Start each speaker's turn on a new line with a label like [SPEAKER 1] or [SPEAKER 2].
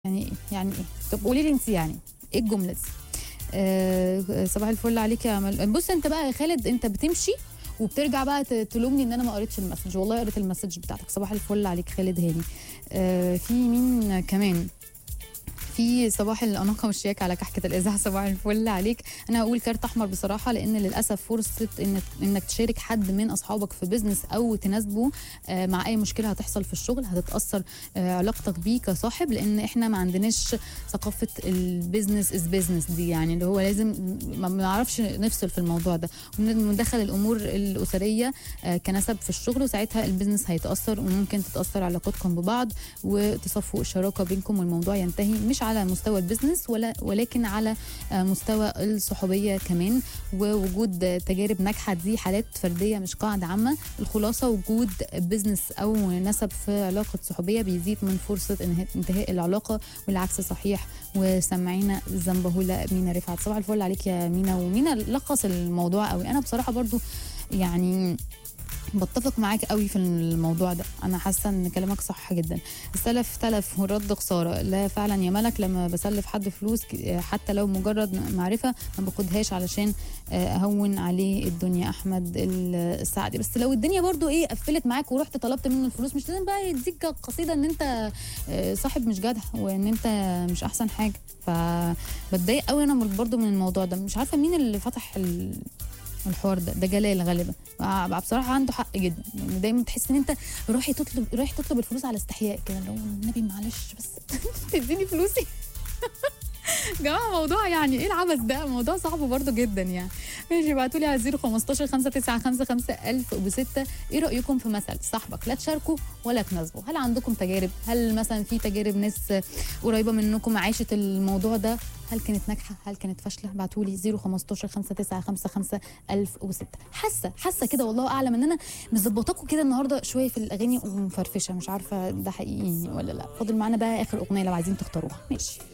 [SPEAKER 1] يعني إيه؟ يعني إيه؟ طب قولي لي أنتِ يعني إيه الجملة دي؟ صباح الفل عليكِ يا بُص أنت بقى يا خالد أنت بتمشي وبترجع بقى تلومني إن أنا ما قريتش المسج، والله قريت المسج بتاعتك، صباح الفل عليك خالد هاني. في مين كمان؟ في صباح الأناقة والشياكة على كحكة الإذاعة، صباح الفل عليك. أنا هاقول كارت أحمر بصراحة، لإن للأسف فرصة إنك تشارك حد من أصحابك في business أو تناسبه مع أي مشكلة هتحصل في الشغل هتتأثر علاقتك بيه كصاحب، لإن إحنا ما عندناش ثقافة الbusiness is business دي، يعني اللي هو لازم ما بنعرفش نفصل في الموضوع ده، وندخل الأمور الأسرية كنسب في الشغل، وساعتها الbusiness هيتأثر وممكن تتأثر علاقتكم ببعض وتصفوا الشراكة بينكم والموضوع ينتهي مش على مستوى البيزنس ولكن على مستوى الصحوبية كمان. ووجود تجارب ناجحة دي حالات فردية مش قاعدة عامة. الخلاصة وجود بيزنس أو نسب في علاقة صحوبية بيزيد من فرصة انتهاء العلاقة، والعكس صحيح. وسمعينا ذنبه مينا رفعت، صباح الفل عليك يا مينا. ومينا لخص الموضوع قوي. أنا بصراحة برضو يعني بتفق معاك قوي في الموضوع ده، انا حاسه ان كلامك صح جدا. السلف تلف والرد خساره. لا فعلا يا ملك، لما بسلف حد فلوس حتى لو مجرد معرفه ما باخدهاش علشان اهون عليه الدنيا. احمد السعدي. بس لو الدنيا برضو ايه قفلت معاك ورحت طلبت منه الفلوس، مش لازم بقى يديك قصيده ان انت صاحب مش جدع وان انت مش احسن حاجه. فبتضايق قوي انا برضو من الموضوع ده. مش عارفه مين اللي فتح الحوار ده جلال غالبا. بصراحه عنده حق جدا، يعني دايما تحس ان انت رايح تطلب الفلوس على استحياء كده، لو النبي معلش بس تديني فلوسي. جماعه موضوع يعني ايه العبث ده؟ موضوع صعب برضو جدا يعني. ماشي، ابعتوا لي على 015 595 5006 ايه رايكم في مثل صاحبك لا تشاركوا ولا تناسبوا؟ هل عندكم تجارب؟ هل مثلا في تجارب ناس قريبه منكم عاشت الموضوع ده؟ هل كانت ناجحه؟ هل كانت فاشله؟ ابعتوا لي 015 595 5006. حاسه كده والله اعلم ان انا مظبطاكم كده النهارده شويه في الاغاني ومفرفشه، مش عارفه ده حقيقي ولا لا. فاضل معانا بقى اخر اغنيه لو عايزين تختاروها. ماشي.